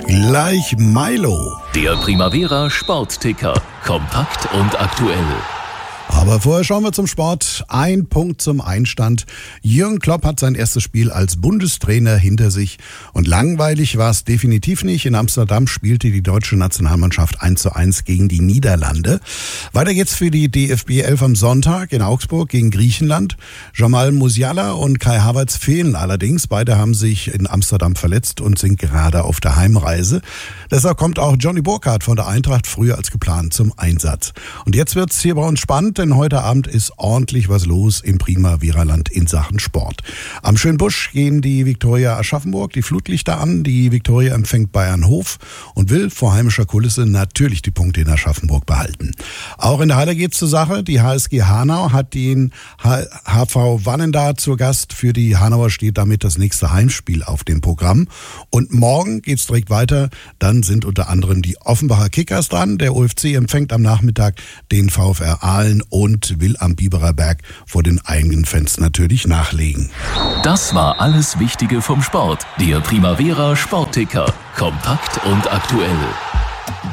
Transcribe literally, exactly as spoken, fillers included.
Gleich Milo. Der Primavera Sportticker. Kompakt und aktuell. Aber vorher schauen wir zum Sport. Ein Punkt zum Einstand. Jürgen Klopp hat sein erstes Spiel als Bundestrainer hinter sich. Und langweilig war es definitiv nicht. In Amsterdam spielte die deutsche Nationalmannschaft eins zu eins gegen die Niederlande. Weiter geht's für die D F B elf am Sonntag in Augsburg gegen Griechenland. Jamal Musiala und Kai Havertz fehlen allerdings. Beide haben sich in Amsterdam verletzt und sind gerade auf der Heimreise. Deshalb kommt auch Johnny Burkhardt von der Eintracht früher als geplant zum Einsatz. Und jetzt wird's hier bei uns spannend, denn heute Abend ist ordentlich was los im Primavera-Land in Sachen Sport. Am Schönbusch gehen die Viktoria Aschaffenburg die Flutlichter an. Die Viktoria empfängt Bayern Hof und will vor heimischer Kulisse natürlich die Punkte in Aschaffenburg behalten. Auch in der Halle geht's zur Sache. Die H S G Hanau hat den H V Wannendaar zur Gast. Für die Hanauer steht damit das nächste Heimspiel auf dem Programm. Und morgen geht's direkt weiter. Dann sind unter anderem die Offenbacher Kickers dran. Der O F C empfängt am Nachmittag den VfR Aalen und will am Biberer Berg vor den eigenen Fans natürlich nachlegen. Das war alles Wichtige vom Sport. Der Primavera Sportticker. Kompakt und aktuell.